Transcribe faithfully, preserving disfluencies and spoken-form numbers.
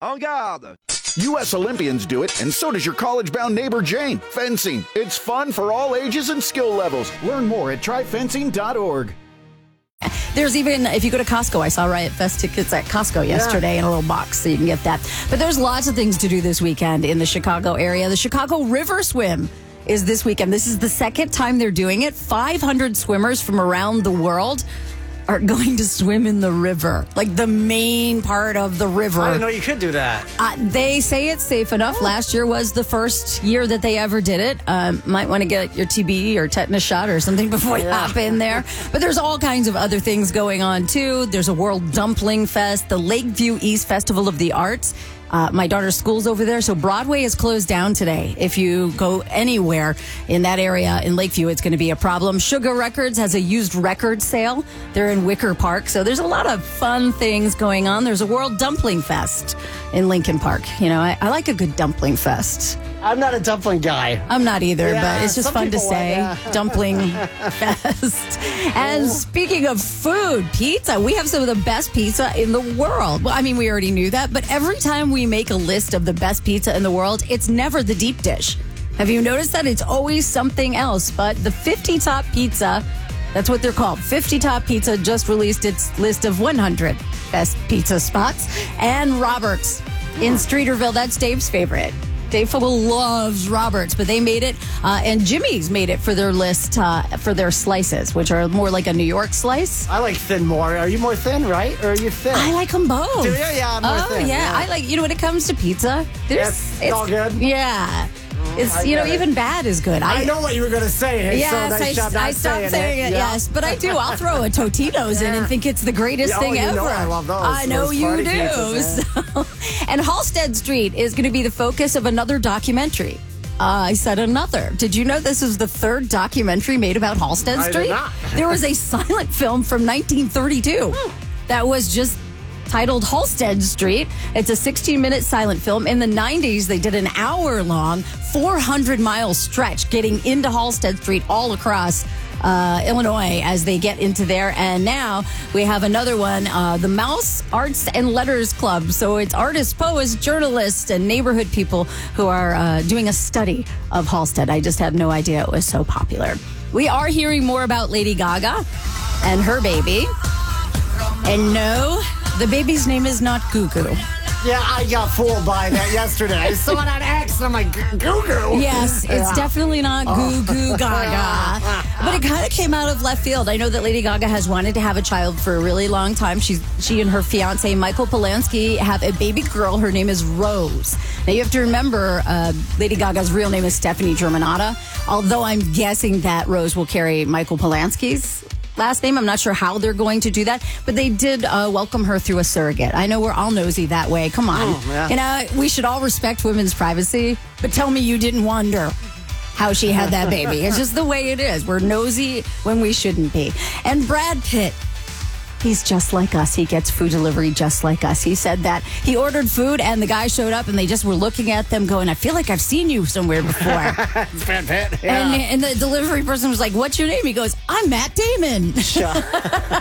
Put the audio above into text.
En garde! U S Olympians do it, and so does your college-bound neighbor Jane. Fencing. It's fun for all ages and skill levels. Learn more at try fencing dot org. There's even, if you go to Costco, I saw Riot Fest tickets at Costco yesterday yeah. in a little box, so you can get that. But there's lots of things to do this weekend in the Chicago area. The Chicago River Swim is this weekend. This is the second time they're doing it. five hundred swimmers from around the world are going to swim in the river, like the main part of the river. I didn't know you could do that. Uh, they say it's safe enough. Oh. Last year was the first year that they ever did it. Um, might want to get your T B or tetanus shot or something before you yeah. hop in there. But there's all kinds of other things going on, too. There's a World Dumpling Fest, the Lakeview East Festival of the Arts. Uh, my daughter's school's over there, so Broadway is closed down today. If you go anywhere in that area in Lakeview, it's going to be a problem. Sugar Records has a used record sale. They're in Wicker Park, so there's a lot of fun things going on. There's a World Dumpling Fest in Lincoln Park. You know, I, I like a good dumpling fest. I'm not a dumpling guy. I'm not either, yeah, but it's just fun to say. Like, yeah. Dumpling fest. And speaking of food, pizza. We have some of the best pizza in the world. Well, I mean, we already knew that, but every time we make a list of the best pizza in the world, it's never the deep dish. Have you noticed that? It's always something else. But the fifty Top Pizza, that's what they're called. fifty Top Pizza just released its list of one hundred best pizza spots. And Roberts in Streeterville, that's Dave's favorite. Dave Fogel loves Roberts, but they made it, uh, and Jimmy's made it for their list uh, for their slices, which are more like a New York slice. I like thin more. Are you more thin, right? Or are you thin? I like them both. Do you? Yeah, I'm more oh, thin. yeah. yeah. I like, you know, when it comes to pizza, there's, it's, it's all good. Yeah. It's, I you know, it. even bad is good. I, I know what you were going to say. Yes, so I, stopped I stopped saying it, it yeah. yes. But I do. I'll throw a Totino's yeah. in and think it's the greatest yeah, thing oh, you ever. Know I love those. I know those you do. Pizzas, so. And Halsted Street is going to be the focus of another documentary. Uh, I said another. Did you know this is the third documentary made about Halsted I Street? did not. There was a silent film from nineteen thirty-two that was just titled Halsted Street. It's a sixteen-minute silent film. In the nineties, they did an hour-long, four hundred mile stretch getting into Halsted Street all across uh, Illinois as they get into there. And now we have another one, uh, the Mouse Arts and Letters Club. So it's artists, poets, journalists, and neighborhood people who are uh, doing a study of Halsted. I just had no idea it was so popular. We are hearing more about Lady Gaga and her baby. And no, the baby's name is not Goo Goo. Yeah, I got fooled by that yesterday. I saw it on X, and I'm like, Goo Goo. Yes, it's yeah. definitely not Goo Goo Gaga. But it kind of came out of left field. I know that Lady Gaga has wanted to have a child for a really long time. She's She and her fiance, Michael Polanski, have a baby girl. Her name is Rose. Now, you have to remember, uh, Lady Gaga's real name is Stephanie Germanotta, although I'm guessing that Rose will carry Michael Polanski's last name. I'm not sure how they're going to do that, but they did uh, welcome her through a surrogate. I know we're all nosy that way. Come on. Oh, yeah. You know, we should all respect women's privacy, but tell me you didn't wonder how she had that baby. It's just the way it is. We're nosy when we shouldn't be. And Brad Pitt, he's just like us. He gets food delivery just like us. He said that he ordered food and the guy showed up and they just were looking at them going, I feel like I've seen you somewhere before. It's Brad Pitt. Yeah. And, and the delivery person was like, what's your name? He goes, I'm Matt Damon. Sure.